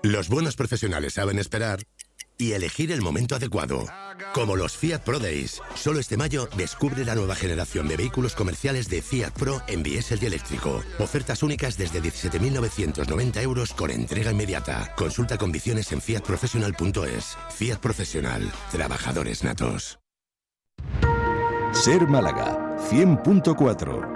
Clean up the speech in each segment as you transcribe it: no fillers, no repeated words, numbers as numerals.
Los buenos profesionales saben esperar y elegir el momento adecuado. Como los Fiat Pro Days. Solo este mayo descubre la nueva generación de vehículos comerciales de Fiat Pro en diésel y eléctrico. Ofertas únicas desde 17.990 euros con entrega inmediata. Consulta condiciones en fiatprofessional.es. Fiat Profesional. Trabajadores natos. Ser Málaga 100.4.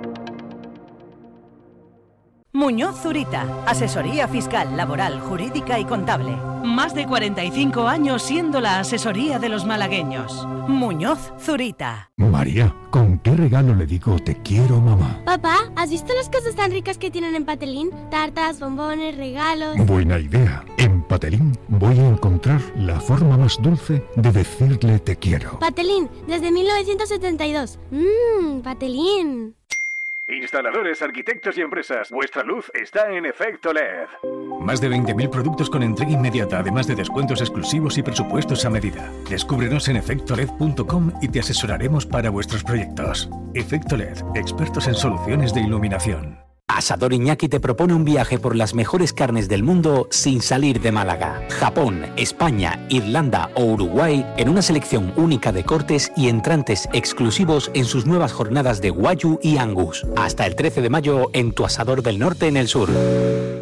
Muñoz Zurita, asesoría fiscal, laboral, jurídica y contable. Más de 45 años siendo la asesoría de los malagueños. Muñoz Zurita. María, ¿con qué regalo le digo te quiero, mamá? Papá, ¿has visto las cosas tan ricas que tienen en Patelín? Tartas, bombones, regalos... Buena idea. En Patelín voy a encontrar la forma más dulce de decirle te quiero. Patelín, desde 1972. Patelín. Instaladores, arquitectos y empresas, vuestra luz está en Efecto LED. Más de 20.000 productos con entrega inmediata, además de descuentos exclusivos y presupuestos a medida. Descúbrenos en efectoled.com y te asesoraremos para vuestros proyectos. Efecto LED, expertos en soluciones de iluminación. Asador Iñaki te propone un viaje por las mejores carnes del mundo sin salir de Málaga. Japón, España, Irlanda o Uruguay en una selección única de cortes y entrantes exclusivos en sus nuevas jornadas de Wagyu y Angus. Hasta el 13 de mayo en tu Asador del Norte en el sur.